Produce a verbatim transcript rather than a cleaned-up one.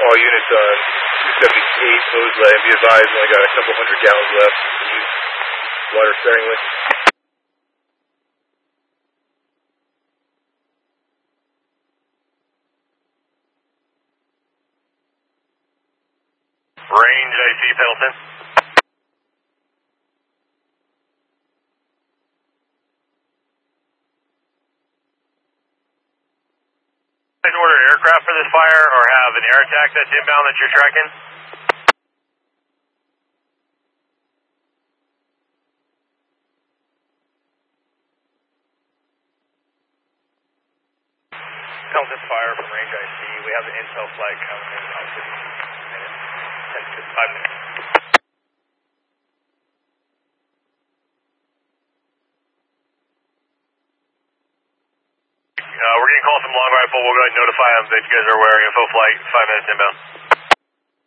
all units on two seventy-eight, Mosley, and be advised, we only got a couple hundred gallons left to use water sparingly. Range, I see Pendleton. Order aircraft for this fire or have an air attack that's inbound that you're tracking? Pendleton fire from range I C. We have an intel flight coming in about fifteen minutes, ten to five minutes. Uh, we're getting calls from Long Rifle. We'll go ahead and notify them that you guys are wearing info flight, five minutes inbound.